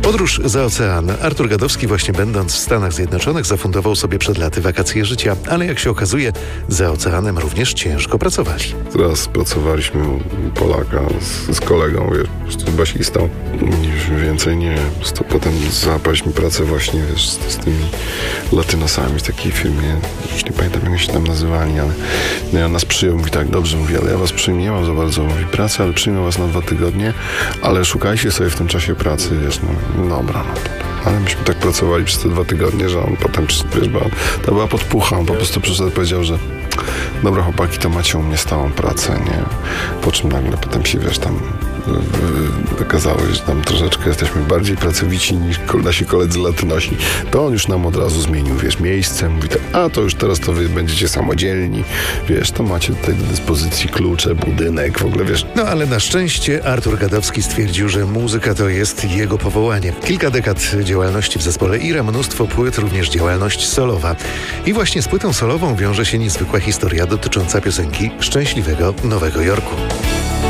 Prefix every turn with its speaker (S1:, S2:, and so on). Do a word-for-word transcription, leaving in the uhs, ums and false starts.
S1: Podróż za ocean. Artur Gadowski właśnie będąc w Stanach Zjednoczonych zafundował sobie przed laty wakacje życia, ale jak się okazuje, za oceanem również ciężko pracowali.
S2: Teraz pracowaliśmy u Polaka z, z kolegą, wiesz, po prostu basistą. Już więcej nie, po prostu potem załapaliśmy pracę właśnie, wiesz, z, z tymi latynosami w takiej firmie. Już nie pamiętam, jak się tam nazywali, ale no, on nas przyjął, mówi tak, dobrze, mówi, ale ja was przyjmę, nie mam za bardzo mówi, pracy, ale przyjmę was na dwa tygodnie, ale szukajcie sobie w tym czasie pracy, wiesz, no, no dobra, no dobra. Ale myśmy tak pracowali przez te dwa tygodnie, że on potem, wiesz, bo to była podpucha, on po prostu przyszedł i powiedział, że dobra chłopaki, to macie u mnie stałą pracę, nie? Po czym nagle potem się, wiesz, tam okazało, że tam troszeczkę jesteśmy bardziej pracowici niż nasi koledzy latynosi. To on już nam od razu zmienił, wiesz, miejsce, mówi tak, a to już teraz to wy będziecie samodzielni, wiesz, to macie tutaj do dyspozycji klucze, budynek, w ogóle, wiesz.
S1: No ale na szczęście Artur Gadowski stwierdził, że muzyka to jest jego powołanie. Kilka dekad działalności w zespole Ira, mnóstwo płyt, również działalność solowa. I właśnie z płytą solową wiąże się niezwykła historia dotycząca piosenki Szczęśliwego Nowego Jorku.